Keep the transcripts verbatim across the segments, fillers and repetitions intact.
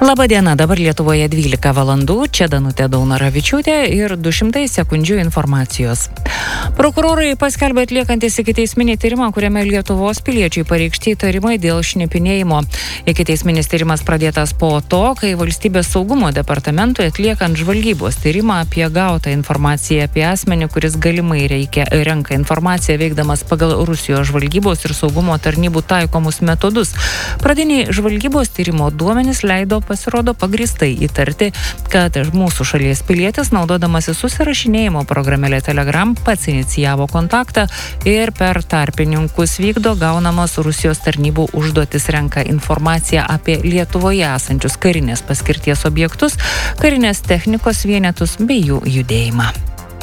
Labadiena, dabar Lietuvoje dvylika valandų, čia Danutė Daunaravičiūtė ir du šimtai sekundžių informacijos. Prokurorai paskelbė atliekantis ikiteisminį tyrimą, kuriame Lietuvos piliečiai pareikšti įtarimai dėl šnipinėjimo. Ikiteisminis tyrimas pradėtas po to, kai Valstybės saugumo departamentui atliekant žvalgybos tyrimą apie gautą informaciją apie asmenį, kuris galimai reikia, renka informaciją veikdamas pagal Rusijos žvalgybos ir saugumo tarnybų taikomus metodus. Pradiniai žvalgybos tyrimo duomenys leido pasirodo pagrįstai įtarti, kad mūsų šalies pilietis, naudodamasi susirašinėjimo programėlė Telegram, pats inicijavo kontaktą ir per tarpininkus vykdo gaunamos Rusijos tarnybų užduotis, renka informaciją apie Lietuvoje esančius karinės paskirties objektus, karinės technikos vienetus bei jų judėjimą.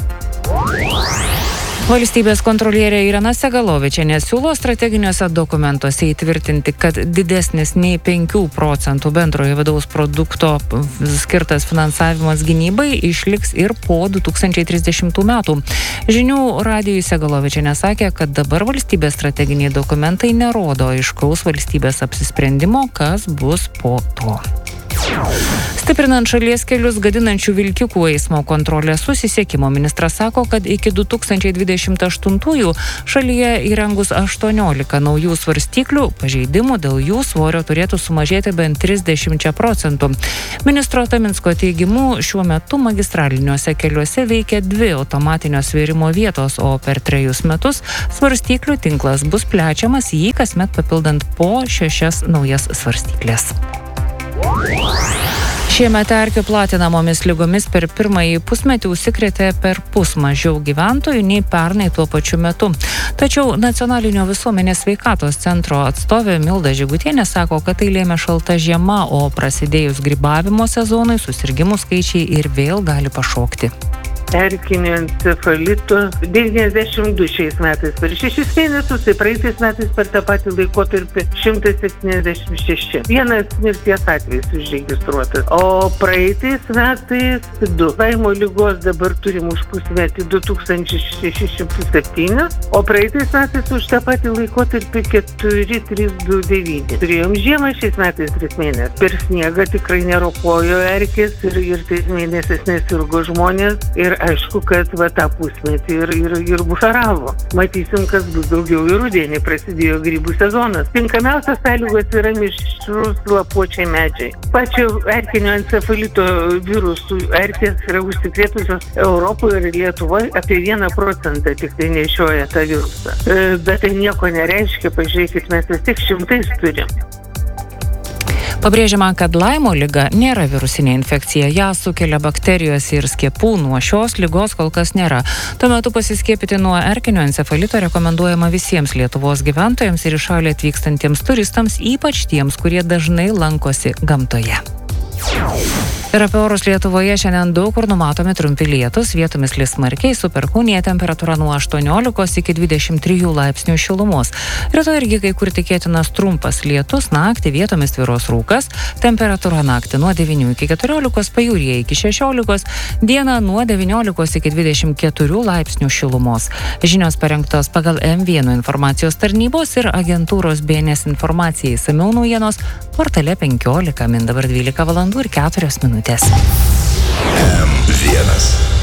Valstybės kontrolierė Irena Segalovičienė siūlo strateginiuose dokumentuose įtvirtinti, kad didesnis nei penkių procentų bendrojo vidaus produkto skirtas finansavimas gynybai išliks ir po du tūkstančiai trisdešimtų metų. Žinių radijui Segalovičienė sakė, kad dabar valstybės strateginiai dokumentai nerodo aiškaus valstybės apsisprendimo, kas bus po to. Stiprinant šalies kelius gadinančių vilkikų eismo kontrolę, susisiekimo ministras sako, kad iki du tūkstančiai dvidešimt aštuntųjų šalyje įrengus aštuoniolika naujų svarstyklių, pažeidimų dėl jų svorio turėtų sumažėti bent trisdešimčia procentų. Ministro Taminsko teigimu, šiuo metu magistraliniuose keliuose veikia dvi automatinio svėrimo vietos, o per trejus metus svarstyklių tinklas bus plečiamas, jį kasmet papildant po šešias naujas svarstyklės. Šiemet erkių platinamomis ligomis per pirmąjį pusmetį užsikrėtė per pus mažiau gyventojų nei pernai tuo pačiu metu. Tačiau Nacionalinio visuomenės sveikatos centro atstovė Milda Žigutienė sako, kad tai lėmė šalta žiema, o prasidėjus grybavimo sezonui susirgimų skaičiai ir vėl gali pašokti. Erkinio encefalito devyniasdešimt du šiais metais per šešis mėnesius, tai praeitais metais per tą patį laikotarpį šimtas septyniasdešimt šeši. Vienas mirties atvejis užregistruotas, o praeitais metais du. Laimo ligos dabar turim už pusmetį du tūkstančiai šešis šimtus septyni, o praeitais metais už tą patį laikotarpį keturi trys du devyni. Turėjom žiemą šiais metais tris mėnesius. Per sniegą tikrai neropojo erkės ir, ir tais mėnesiais nesirgo žmonės. Ir aišku, kad va tą pusmetį ir, ir, ir bušaravo. Matysim, kas bus daugiau ir rudenį, prasidėjo grybų sezonas. Tinkamiausias sąlygos yra mišrūs lapuočiai medžiai. Pačio erkinio encefalito virusų erkės yra užsikrėtusios Europoje ir Lietuvoje apie vieną procentą tik tai nešioja tą virusą. Bet tai nieko nereiškia, pažiūrėkit, mes vis tik šimtais turim. Pabrėžiama, kad Laimo liga nėra virusinė infekcija, ją sukelia bakterijos ir skiepų, nuo šios ligos kol kas nėra. Tuo metu pasiskiepyti nuo erkinio encefalito rekomenduojama visiems Lietuvos gyventojams ir į šalį atvykstantiems turistams, ypač tiems, kurie dažnai lankosi gamtoje. Ir apie orus Lietuvoje šiandien daug kur numatomi trumpi lietūs, vietomis lis smarkiai, su perkūnija temperatūra nuo aštuoniolikos iki dvidešimt trijų laipsnių šilumos. Rytoj irgi kai kur tikėtinas trumpas lietus, naktį vietomis tvyros rūkas, temperatūra naktį nuo devynių iki keturiolikos, pajūryje iki šešiolikos, dieną nuo devyniolikos iki dvidešimt keturių laipsnių šilumos. Žinios parengtos pagal M vienas informacijos tarnybos ir agentūros B N S informacijai. Išsamiau naujienos portale penkiolika min, dabar dvylika valandų ir keturios minutės. M vienas.